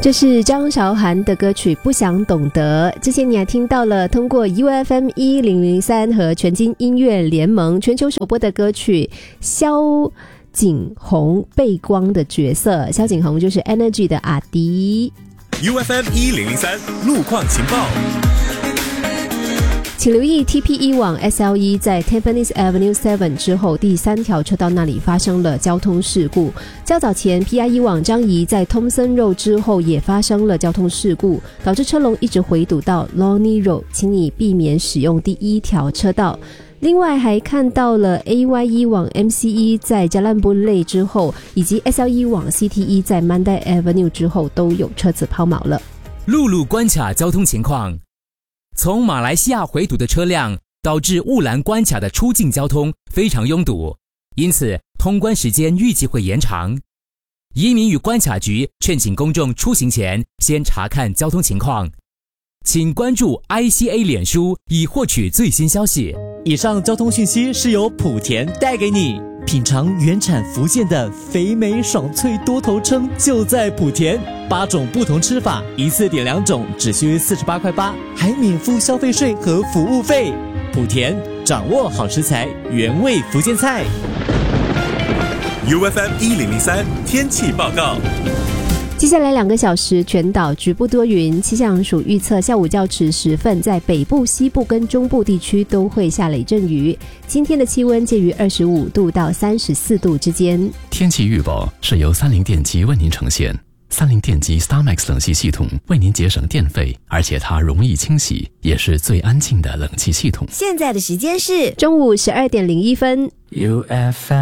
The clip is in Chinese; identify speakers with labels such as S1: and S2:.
S1: 这是张韶涵的歌曲《不想懂得》。之前你还听到了通过 UFM1003 和全金音乐联盟全球首播的歌曲萧景宏背光的角色，萧景宏就是 Energy 的阿迪。
S2: UFM1003 路况情报，
S1: 请留意 TP1 往 SL1 在 Tampines Avenue 7之后第3条车道那里发生了交通事故。较早前 PI1 往张仪在 Thomson Road 之后也发生了交通事故，导致车龙一直回堵到 Lornie Road， 请你避免使用第1条车道。另外还看到了 AY1 往 MC1 在 Jalan Boon 之后，以及 SL1 往 CT1 在 Mandai Avenue 之后都有车子抛锚了。
S3: 陆路关卡交通情况，从马来西亚回堵的车辆导致雾兰关卡的出境交通非常拥堵，因此通关时间预计会延长。移民与关卡局劝请公众出行前先查看交通情况，请关注 ICA 脸书以获取最新消息。
S4: 以上交通讯息是由莆田带给你。品尝原产福建的肥美爽脆多头称就在莆田，8种不同吃法，一次点2种只需48块8，还免付消费税和服务费。莆田掌握好食材，原味福建菜。
S2: UFM1003 天气报告。
S1: 接下来2个小时全岛局部多云，气象署预测下午较迟时分在北部、西部跟中部地区都会下雷阵雨。今天的气温介于25度到34度之间。
S5: 天气预报是由30电机为您呈现。30电机 StarMax 冷气系统为您节省电费，而且它容易清洗，也是最安静的冷气系统。
S6: 现在的时间是
S1: 中午12点01分。
S7: UFM